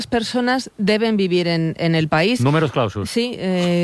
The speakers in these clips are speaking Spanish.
personas deben vivir en el país. Números clausus. Sí,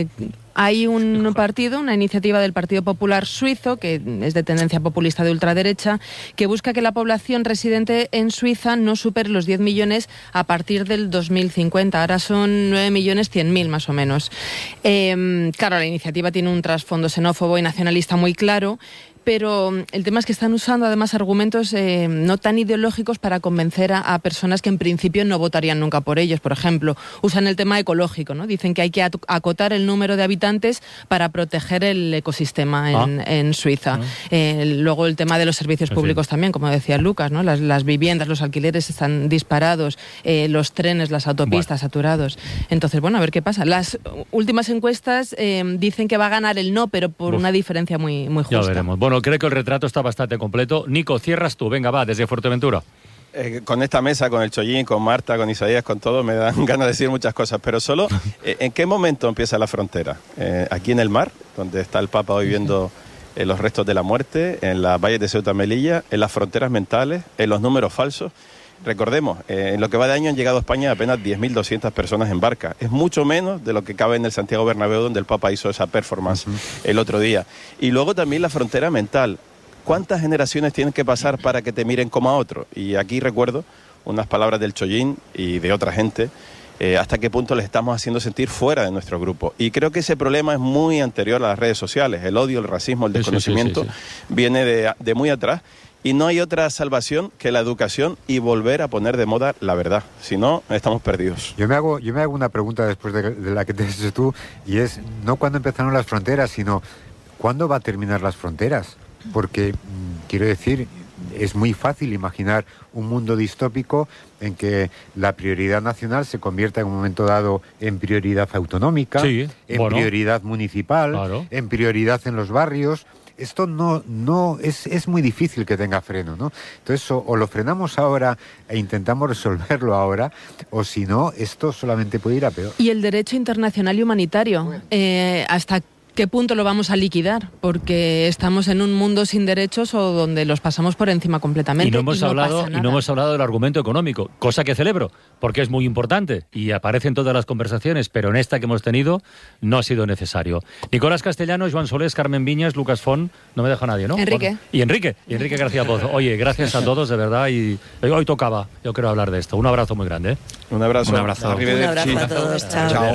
hay un partido, una iniciativa del Partido Popular Suizo, que es de tendencia populista de ultraderecha, que busca que la población residente en Suiza no supere los 10 millones a partir del 2050. Ahora son 9.100.000 más o menos. Claro, la iniciativa tiene un trasfondo xenófobo y nacionalista muy claro, pero el tema es que están usando además argumentos no tan ideológicos para convencer a personas que en principio no votarían nunca por ellos. Por ejemplo, usan el tema ecológico, ¿no? Dicen que hay que acotar el número de habitantes para proteger el ecosistema en Suiza. Luego el tema de los servicios públicos también, como decía Lucas, ¿no? Las viviendas, los alquileres están disparados, los trenes, las autopistas saturados. Entonces, bueno, a ver qué pasa. Las últimas encuestas dicen que va a ganar el no, pero por una diferencia muy justa. Ya veremos. Bueno, creo que el retrato está bastante completo. Nico, cierras tú. Venga, va, desde Fuerteventura. Con esta mesa, con el Chollín, con Marta, con Isaías, con todo, me dan ganas de decir muchas cosas, pero solo, ¿en qué momento empieza la frontera? Aquí en el mar, donde está el Papa hoy viendo los restos de la muerte, en las valles de Ceuta y Melilla, en las fronteras mentales, en los números falsos. Recordemos, en lo que va de año han llegado a España apenas 10.200 personas en barca. Es mucho menos de lo que cabe en el Santiago Bernabéu, donde el Papa hizo esa performance el otro día. Y luego también la frontera mental. ¿Cuántas generaciones tienen que pasar para que te miren como a otro? Y aquí recuerdo unas palabras del Chollín y de otra gente, hasta qué punto les estamos haciendo sentir fuera de nuestro grupo. Y creo que ese problema es muy anterior a las redes sociales. El odio, el racismo, el desconocimiento viene de muy atrás. Y no hay otra salvación que la educación y volver a poner de moda la verdad. Si no, estamos perdidos. Yo me hago una pregunta después de la que te dices tú, y es no cuándo empezaron las fronteras, sino cuándo va a terminar las fronteras. Porque, quiero decir, es muy fácil imaginar un mundo distópico en que la prioridad nacional se convierta en un momento dado en prioridad autonómica, prioridad municipal, en prioridad en los barrios. Esto no es muy difícil que tenga freno, ¿no? Entonces, o lo frenamos ahora e intentamos resolverlo ahora, o si no, esto solamente puede ir a peor. Y el derecho internacional y humanitario, ¿hasta qué punto lo vamos a liquidar? Porque estamos en un mundo sin derechos o donde los pasamos por encima completamente. Y no hemos hablado del argumento económico, cosa que celebro, porque es muy importante y aparece en todas las conversaciones, pero en esta que hemos tenido no ha sido necesario. Nicolás Castellanos, Joan Solés, Carmen Viñas, Lucas Font, no me deja nadie, ¿no? Enrique. Y Enrique García Pozo. Oye, gracias a todos, de verdad, y hoy tocaba, yo creo, hablar de esto. Un abrazo muy grande, ¿eh? Un abrazo. Un abrazo. Un abrazo a todos. Chao.